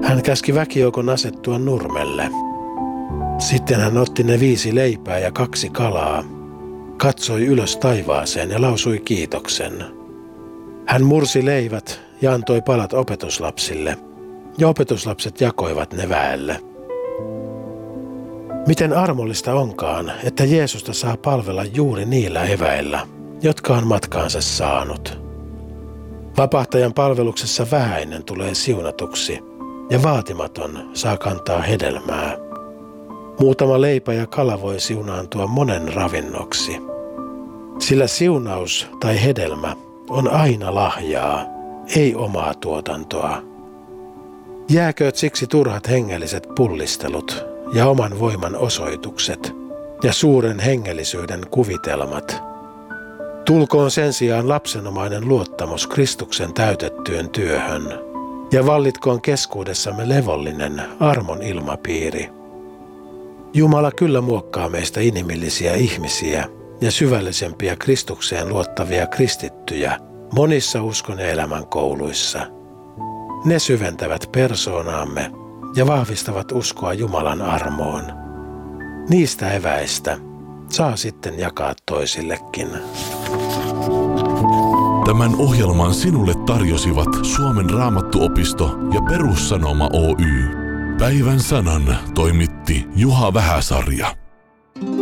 Hän käski väkijoukon asettua nurmelle. Sitten hän otti ne 5 leipää ja 2 kalaa, katsoi ylös taivaaseen ja lausui kiitoksen. Hän mursi leivät ja antoi palat opetuslapsille, ja opetuslapset jakoivat ne väelle. Miten armollista onkaan, että Jeesusta saa palvella juuri niillä eväillä, jotka on matkaansa saanut. Vapahtajan palveluksessa vähäinen tulee siunatuksi, ja vaatimaton saa kantaa hedelmää. Muutama leipä ja kala voi siunaantua monen ravinnoksi. Sillä siunaus tai hedelmä on aina lahjaa, ei omaa tuotantoa. Jääkööt siksi turhat hengelliset pullistelut ja oman voiman osoitukset ja suuren hengellisyyden kuvitelmat. Tulkoon sen sijaan lapsenomainen luottamus Kristuksen täytettyön työhön ja vallitkoon keskuudessamme levollinen armon ilmapiiri. Jumala kyllä muokkaa meistä inhimillisiä ihmisiä ja syvällisempiä Kristukseen luottavia kristittyjä monissa uskon ja elämän kouluissa. Ne syventävät persoonaamme ja vahvistavat uskoa Jumalan armoon. Niistä eväistä saa sitten jakaa toisillekin. Tämän ohjelman sinulle tarjosivat Suomen Raamattuopisto ja Perussanoma Oy. Päivän sanan toimitti Juha Vähäsarja.